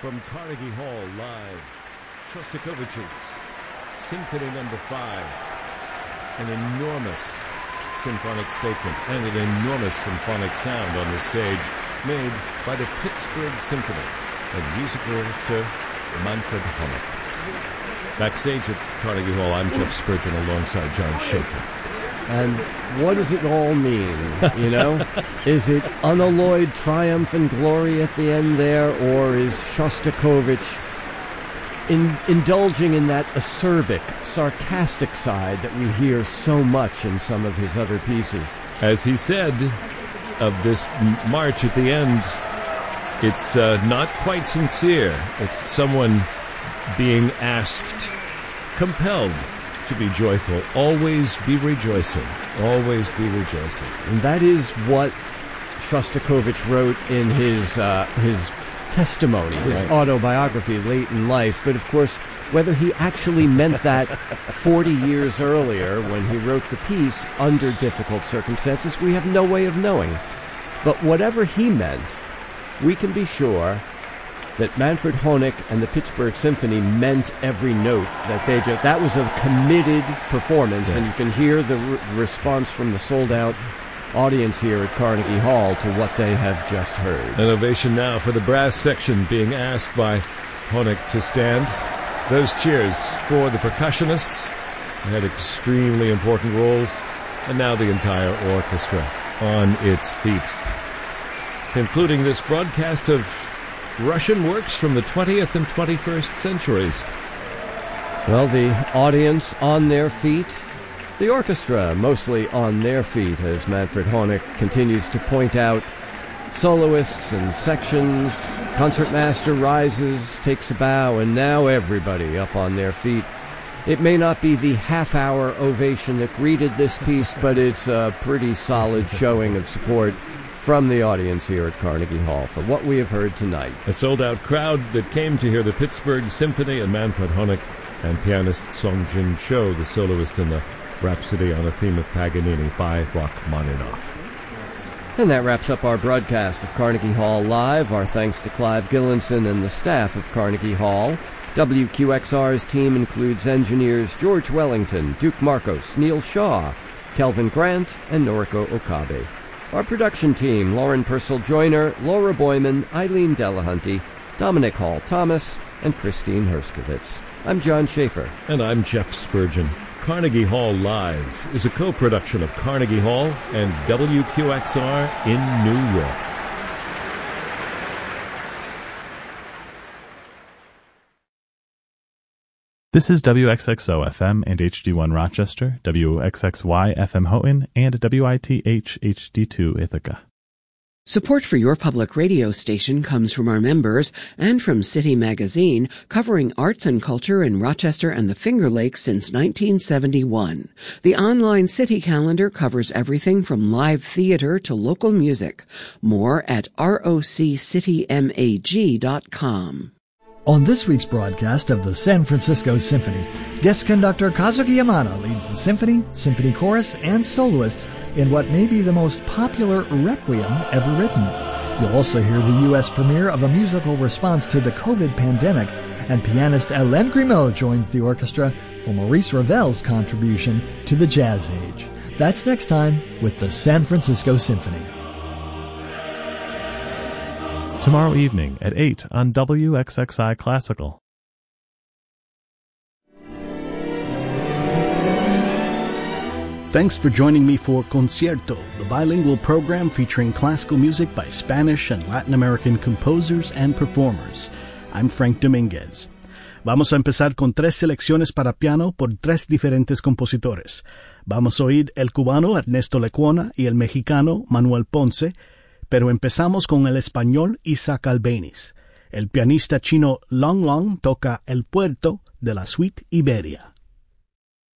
From Carnegie Hall live, Shostakovich's Symphony No. 5, an enormous symphonic statement and an enormous symphonic sound on the stage made by the Pittsburgh Symphony and music director Manfred Honeck. Backstage at Carnegie Hall, I'm Jeff Spurgeon alongside John Schaefer. And what does it all mean, you know? Is it unalloyed triumph and glory at the end there, or is Shostakovich indulging in that acerbic, sarcastic side that we hear so much in some of his other pieces? As he said of this march at the end, it's not quite sincere. It's someone being asked, compelled to be joyful. Always be rejoicing. Always be rejoicing. And that is what Shostakovich wrote in his testimony, his autobiography late in life. But of course, whether he actually meant that 40 years earlier when he wrote the piece under difficult circumstances, we have no way of knowing. But whatever he meant, we can be sure that Manfred Honeck and the Pittsburgh Symphony meant every note that they did. That was a committed performance, yes. And you can hear the response from the sold-out audience here at Carnegie Hall to what they have just heard. An ovation now for the brass section being asked by Honeck to stand. Those cheers for the percussionists. They had extremely important roles. And now the entire orchestra on its feet. Concluding this broadcast of Russian works from the 20th and 21st centuries. Well, the audience on their feet, the orchestra mostly on their feet, as Manfred Honeck continues to point out soloists and sections. Concertmaster rises, takes a bow, and now everybody up on their feet. It may not be the half-hour ovation that greeted this piece, but it's a pretty solid showing of support from the audience here at Carnegie Hall for what we have heard tonight. A sold-out crowd that came to hear the Pittsburgh Symphony and Manfred Honeck and pianist Song Jin Cho, the soloist in the Rhapsody on a Theme of Paganini by Rachmaninoff. And that wraps up our broadcast of Carnegie Hall Live. Our thanks to Clive Gillinson and the staff of Carnegie Hall. WQXR's team includes engineers George Wellington, Duke Marcos, Neil Shaw, Kelvin Grant, and Noriko Okabe. Our production team, Lauren Purcell-Joyner, Laura Boyman, Eileen Delahunty, Dominic Hall-Thomas, and Christine Herskovitz. I'm John Schaefer. And I'm Jeff Spurgeon. Carnegie Hall Live is a co-production of Carnegie Hall and WQXR in New York. This is WXXO FM and HD1 Rochester, WXXY FM Houghton, and WITH HD2 Ithaca. Support for your public radio station comes from our members and from City Magazine, covering arts and culture in Rochester and the Finger Lakes since 1971. The online City Calendar covers everything from live theater to local music. More at roccitymag.com. On this week's broadcast of the San Francisco Symphony, guest conductor Kazuki Yamada leads the symphony, symphony chorus, and soloists in what may be the most popular requiem ever written. You'll also hear the U.S. premiere of a musical response to the COVID pandemic, and pianist Alain Grimaud joins the orchestra for Maurice Ravel's contribution to the jazz age. That's next time with the San Francisco Symphony. Tomorrow evening at 8 on WXXI Classical. Thanks for joining me for Concierto, the bilingual program featuring classical music by Spanish and Latin American composers and performers. I'm Frank Dominguez. Vamos a empezar con 3 selecciones para piano por 3 diferentes compositores. Vamos a oír el cubano Ernesto Lecuona y el mexicano Manuel Ponce, pero empezamos con el español Isaac Albéniz. El pianista chino Long Long toca El Puerto de la Suite Iberia.